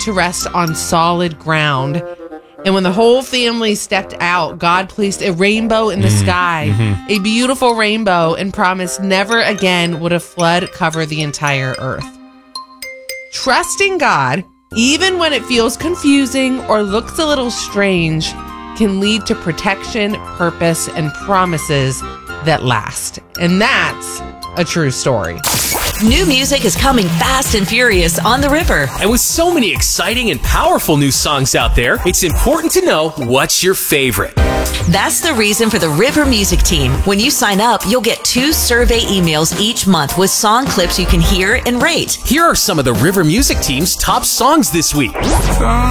to rest on solid ground. And when the whole family stepped out, God placed a rainbow in the sky, a beautiful rainbow, and promised never again would a flood cover the entire earth. Trusting God, even when it feels confusing or looks a little strange, can lead to protection, purpose, and promises that last. And that's a true story. New music is coming fast and furious on the river. And with so many exciting and powerful new songs out there, it's important to know what's your favorite. That's the reason for the River Music Team. When you sign up, you'll get 2 survey emails each month with song clips you can hear and rate. Here are some of the River Music Team's top songs this week.